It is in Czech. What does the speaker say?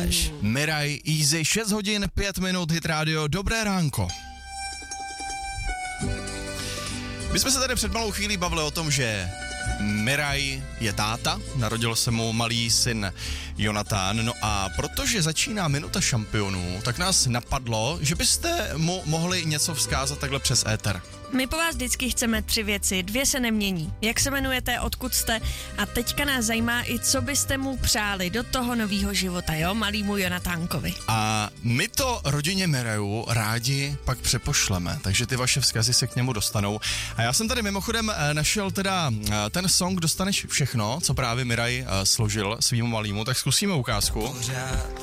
Tomáš, Miraj, Easy, 6 hodin, 5 minut, Hit Radio, dobré ránko. My jsme se tady před malou chvílí bavili o tom, že Miraj je táta, narodil se mu malý syn Jonatán, no a protože začíná minuta šampionů, tak nás napadlo, že byste mu mohli něco vzkázat takhle přes éter. My po vás vždycky chceme 3 věci, 2 se nemění. Jak se jmenujete, odkud jste a teďka nás zajímá i, co byste mu přáli do toho novýho života, jo, malýmu Jonatánkovi. A my to rodině Mirajů rádi pak přepošleme, takže ty vaše vzkazy se k němu dostanou. A já jsem tady mimochodem našel teda ten song Dostaneš všechno, co právě Miraj složil svýmu malýmu, tak zkusíme ukázku.